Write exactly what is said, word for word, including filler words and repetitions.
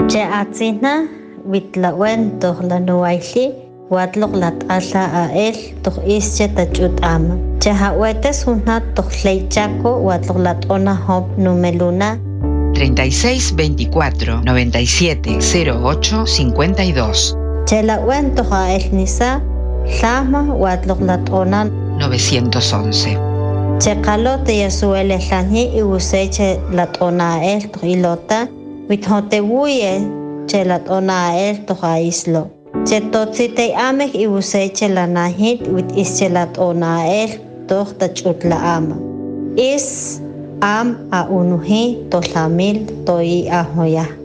Che atzina witlawen toh la nuaili watlok lat ala a el toh ische tachut ama. Che hawetes una toh leichaco watlok lat ona hop numeluna. treinta y seis veinticuatro noventa y siete cero ocho cincuenta y dos. Che la wen toh a el nisa llama watlok lat ona novecientos once. Che calote yasuele lani y useche lat ona el toh ilota. Withote wuye che lat ona el toh a islo. Che totsite amek y useche la nahit wit ische lat ona el toh tachut la ama. Is am a unuhi to lamil toi ahoya.